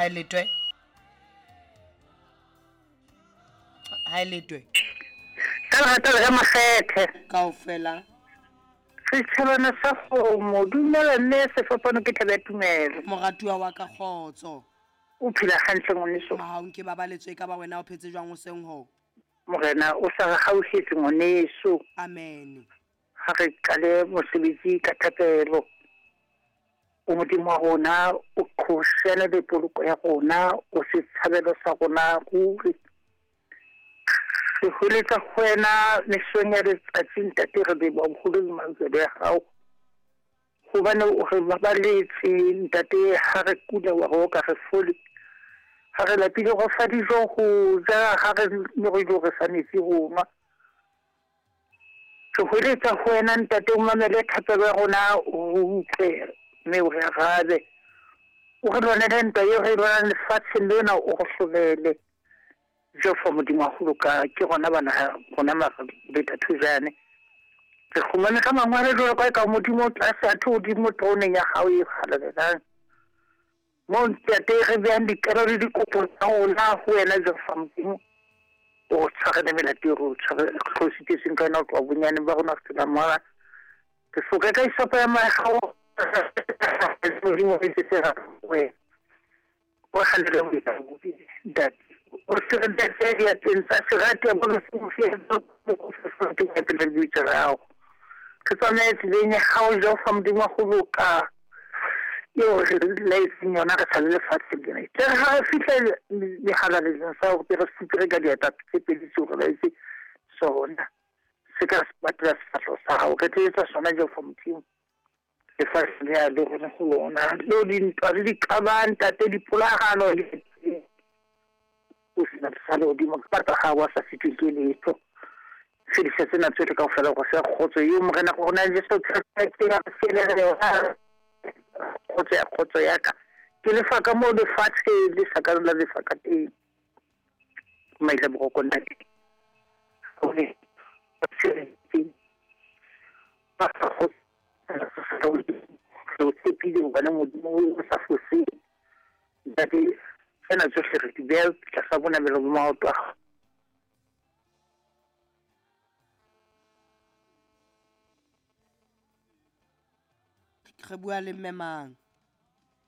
Hi letwe. Hi letwe. Ka ga makgethe Kaofela. setšhabana sa kgomo dumela nne sefapano ke Tumelo Moratuwa wa ka Kgotso. o phela gantle ngwaneso Ha o nke babaletswe ka ba wena o phetse jwang o seng ho. morena o sa ga o setse ngwaneso Amen. ga re qale mosebetsi ka thapelo o modimo wa rona o kgoshene le poloko ya rona o se tshabelo sa rona ruri se holetsa go wena mesong ya letsatsi ntate re be ba bogolo le mantsebe ya gago gobane o re babaletse ntate ga re kula wa go ka re fole ga re lapile go fa dijo go ja ga re le go ile re fa metsi go nwa ke holetsa go wena ntate o mamele thapelo ya rona o utlwe mme o re arabe o re lwanele ntwa eo re lwanang lefatsheng lena o go hlolele jo fa modimo wa go loka ke gona bana gona betathujane re khumane ka mangwale jalo ka modimo tlase a modimo toneng ya gago e galalelang mo ntate re beang dikelo le dikopo tsa rona go wena jo fa modimo o tshwarele melatiro tlositse seng ka nako bonyane ba rona fela mara ke foka ka isopa ya magago modimo re se ra we o handle mo ka that o se re da se ya tsa se rate ya bona se fi go fa ke tla ditsa rao ke tsone tse ne ga o jo fa modimo go loka yo re le signora ka sale fatse ke ne tse ga fitla le halale sa go re se ka dieta tse pedi se go le sona se ka batla sa go ke tsa sona jo fa modimo le fa se ya le go lona lo di ntwa di kabanta te di polagano le o sena sa lo di mo pata ga wa sa fitile letho se di se na tswe ka fela go se Kgotso yo morena go na je so tsetse ya se le Kgotso ya ka ke le fa ka mo le fatshe le saka la le fa ka teng mai le go konna o le pa go lo tsepile bana modimo o sa fose date sena tsohle re di bea tla sa bona melo mo maoto Re bua le mme mang?